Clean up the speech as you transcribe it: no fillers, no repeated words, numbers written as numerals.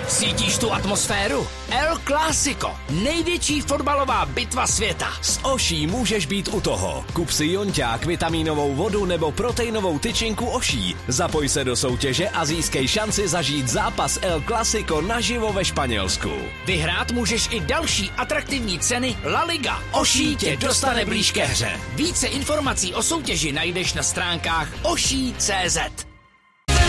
Cítíš tu atmosféru? El Clásico, největší fotbalová bitva světa. S Oší můžeš být u toho. Kup si jonťák, vitamínovou vodu nebo proteinovou tyčinku Oší. Zapoj se do soutěže a získej šanci zažít zápas El Clásico naživo ve Španělsku. Vyhrát můžeš i další atraktivní ceny La Liga. Oší tě dostane blíž ke hře. Více informací o soutěži najdeš na stránkách oší.cz.